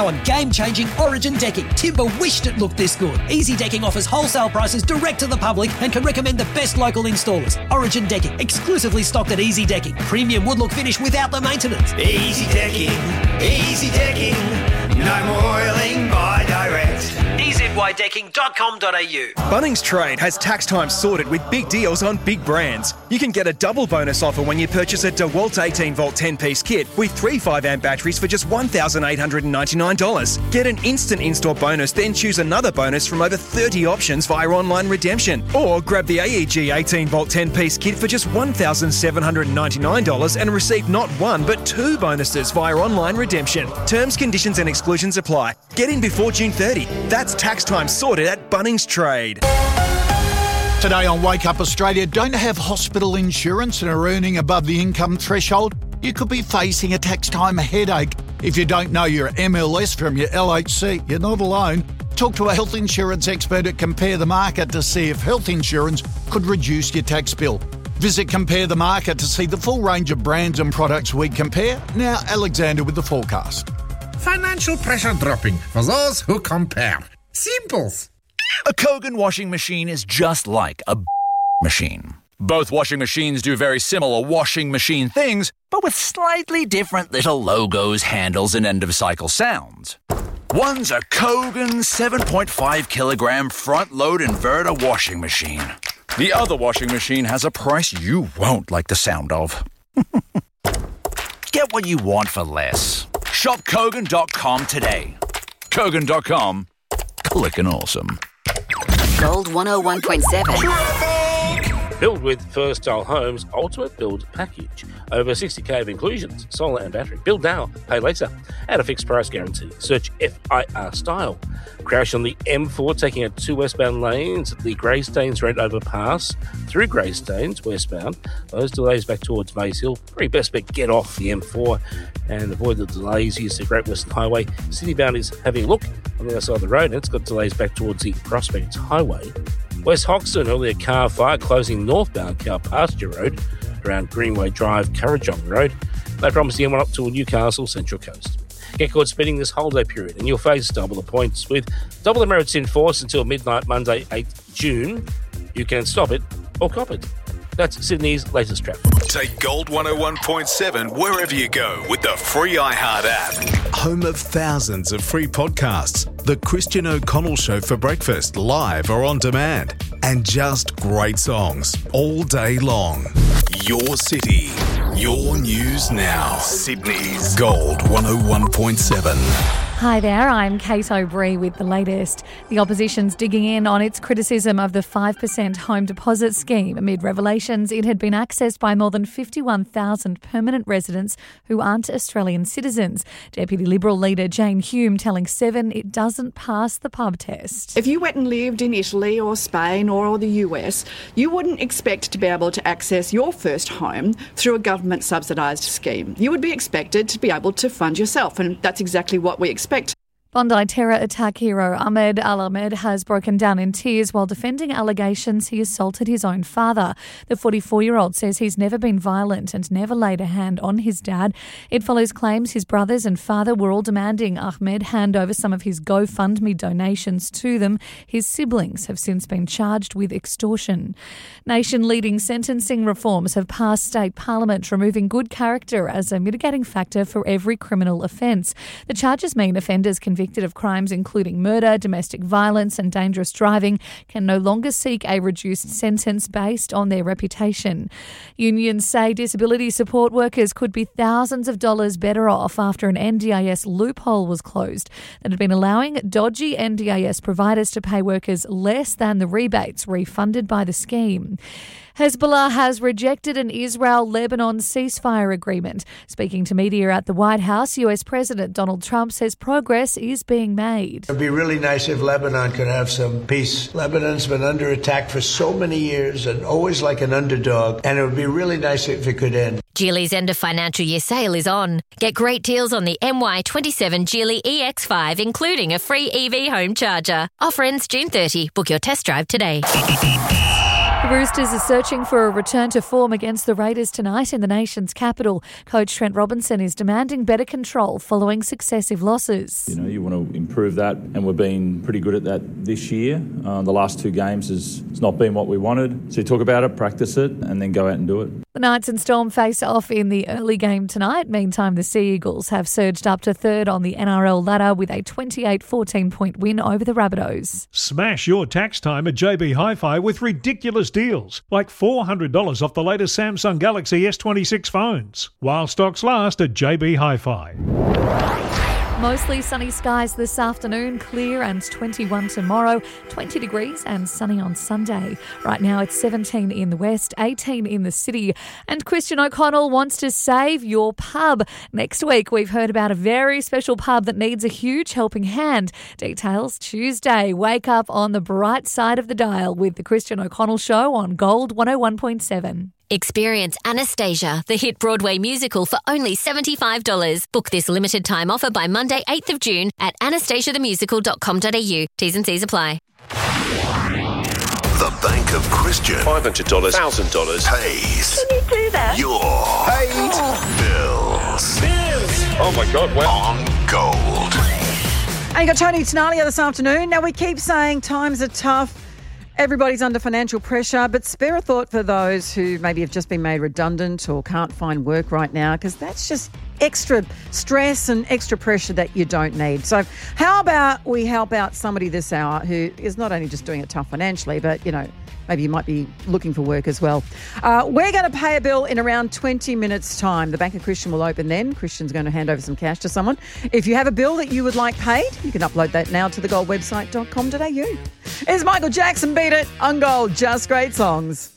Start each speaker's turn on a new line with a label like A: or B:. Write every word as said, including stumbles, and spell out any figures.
A: now on game-changing Origin decking. Timber wished it looked this good. Easy Decking offers wholesale prices direct to the public and can recommend the best local installers. Origin Decking, exclusively stocked at Easy Decking. Premium wood look finish without the maintenance.
B: Easy Decking, Easy Decking, no more oiling by direct.
A: e z y decking dot com dot a u.
C: Bunnings Trade has tax time sorted with big deals on big brands. You can get a double bonus offer when you purchase a DeWalt eighteen volt ten-piece kit with three five amp batteries for just one thousand eight hundred ninety-nine dollars. Get an instant in-store bonus, then choose another bonus from over thirty options via online redemption. Or grab the A E G eighteen volt ten-piece kit for just one thousand seven hundred ninety-nine dollars and receive not one but two bonuses via online redemption. Terms, conditions and exclusions apply. Get in before June thirtieth. That's tax time sorted at Bunnings Trade.
D: Today on Wake Up Australia, don't have hospital insurance and are earning above the income threshold? You could be facing a tax time headache. If you don't know your M L S from your L H C, you're not alone. Talk to a health insurance expert at Compare the Market to see if health insurance could reduce your tax bill. Visit Compare the Market to see the full range of brands and products we compare. Now, Alexander with the forecast.
E: Financial pressure dropping for those who compare. Simples.
F: A Kogan washing machine is just like a machine. Both washing machines do very similar washing machine things, but with slightly different little logos, handles, and end-of-cycle sounds. One's a Kogan seven point five kilogram front-load inverter washing machine. The other washing machine has a price you won't like the sound of. Get what you want for less. Shop Kogan dot com today. Kogan dot com. Clickin' awesome.
G: Gold one oh one point seven.
H: Build with First Style Homes Ultimate Build Package. Over sixty k of inclusions, solar and battery. Build now, pay later. At a fixed price guarantee. Search F I R Style. Crash on the M four, taking out two westbound lanes at the Greystanes Road overpass through Greystanes westbound. Those delays back towards Maze Hill. Very best bet, get off the M four and avoid the delays. Use the Great Western Highway. Citybound is having a look on the other side of the road, and it's got delays back towards the Prospect Highway. West Hoxton, earlier car fire closing northbound Cow Pasture Road around Greenway Drive, Currajong Road. They promise the M one up to Newcastle Central Coast. Get caught speeding this holiday period and you'll face double the points with double the merits in force until midnight Monday, eighth of June. You can stop it or cop it. That's Sydney's latest traffic.
I: Take Gold one oh one point seven wherever you go with the free iHeart app.
J: Home of thousands of free podcasts. The Christian O'Connell Show for breakfast, live or on demand. And just great songs all day long. Your city, your news now. Sydney's Gold one oh one point seven.
K: Hi there, I'm Kate O'Brien with the latest. The opposition's digging in on its criticism of the five percent home deposit scheme amid revelations it had been accessed by more than fifty-one thousand permanent residents who aren't Australian citizens. Deputy Liberal leader Jane Hume telling Seven it doesn't pass the pub test.
L: If you went and lived in Italy or Spain or the U S, you wouldn't expect to be able to access your first home through a government subsidised scheme. You would be expected to be able to fund yourself, and that's exactly what we expect.
K: Bondi terror attack hero Ahmed Al-Ahmed has broken down in tears while defending allegations he assaulted his own father. The forty-four-year-old says he's never been violent and never laid a hand on his dad. It follows claims his brothers and father were all demanding Ahmed hand over some of his GoFundMe donations to them. His siblings have since been charged with extortion. Nation-leading sentencing reforms have passed state parliament, removing good character as a mitigating factor for every criminal offence. The charges mean offenders convicted of crimes including murder, domestic violence and dangerous driving can no longer seek a reduced sentence based on their reputation. Unions say disability support workers could be thousands of dollars better off after an N D I S loophole was closed that had been allowing dodgy N D I S providers to pay workers less than the rebates refunded by the scheme. Hezbollah has rejected an Israel-Lebanon ceasefire agreement. Speaking to media at the White House, U S President Donald Trump says progress is being made.
M: It would be really nice if Lebanon could have some peace. Lebanon's been under attack for so many years and always like an underdog, and it would be really nice if it could end.
N: Geely's end of financial year sale is on. Get great deals on the M Y twenty-seven Geely E X five, including a free E V home charger. Offer ends June thirtieth. Book your test drive today.
K: The Roosters are searching for a return to form against the Raiders tonight in the nation's capital. Coach Trent Robinson is demanding better control following successive losses.
O: You know, you want to improve that, and we've been pretty good at that this year. Uh, the last two games has it's not been what we wanted. So you talk about it, practice it, and then go out and do it.
K: The Knights and Storm face off in the early game tonight. Meantime, the Sea Eagles have surged up to third on the N R L ladder with a twenty-eight fourteen point win over the Rabbitohs.
P: Smash your tax time at J B Hi-Fi with ridiculous deals, like four hundred dollars off the latest Samsung Galaxy S twenty-six phones, while stocks last at J B Hi-Fi.
K: Mostly sunny skies this afternoon, clear and twenty-one tomorrow, twenty degrees and sunny on Sunday. Right now it's seventeen in the west, eighteen in the city. And Christian O'Connell wants to save your pub. Next week we've heard about a very special pub that needs a huge helping hand. Details Tuesday. Wake up on the bright side of the dial with the Christian O'Connell Show on Gold one oh one point seven.
N: Experience Anastasia, the hit Broadway musical, for only seventy-five dollars. Book this limited time offer by Monday, eighth of June at anastasia the musical dot com dot a u. T's and C's apply.
J: The Bank of Christian.
Q: five hundred dollars, one thousand dollars.
J: Pays.
Q: Can you do that?
J: Your
Q: Paid.
J: bills.
Q: Bills. Oh my God, wow.
J: On Gold.
R: And you got Tony Tenalia this afternoon. Now, we keep saying times are tough. Everybody's under financial pressure, but spare a thought for those who maybe have just been made redundant or can't find work right now, because that's just extra stress and extra pressure that you don't need. So how about we help out somebody this hour who is not only just doing it tough financially, but, you know, maybe you might be looking for work as well. Uh, we're going to pay a bill in around twenty minutes' time. The Bank of Christian will open then. Christian's going to hand over some cash to someone. If you have a bill that you would like paid, you can upload that now to the gold website dot com dot a u. Here's Michael Jackson, Beat It, on Gold. Just great songs.